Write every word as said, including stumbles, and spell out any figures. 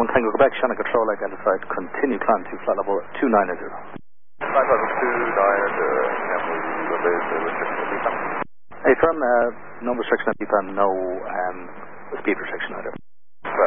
one Tango Quebec, Shannon Control identified, continue climb to flight level two nine zero. Flight level two nine zero, can we release the restriction at D P A M? Hey, firm, uh, no restriction at D P A M, no um, speed restriction either.